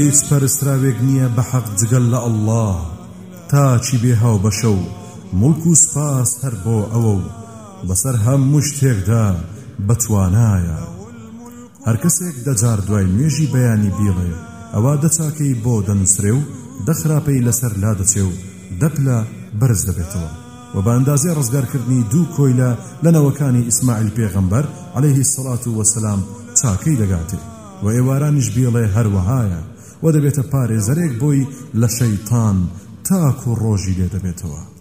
هیچ پەرستراوێک نییە بە حەق جگەل لە ئەڵڵاه تاچی بێ هاو بەشە و موڵک و سپاس هەر بۆ ئەوە و بەسەر هەموو شتێکدا بەتوانایە. هەر کەسێک دەجار دوای نوێژی بەیانی بیڵێ ئەوا دەچاکەی بۆ دەنووسرێ و دەخراپەی لەسەر لا دەچێ و دەپلە بەرز دەبێتەوە و بە ئەندازێ ڕزگارکردنی دوو کۆیلە لە نەوەکانی ئیسماعیل پێغەمبەر عەلەیهی السەڵات وەسەلام چاکەی دەگاتێ و ئێوارانیش بیڵێ هەروەهایە و دەبێتە پارێزەرێک بۆی لە شەیتان تاکو ڕۆژی لێ دەبێتەوە.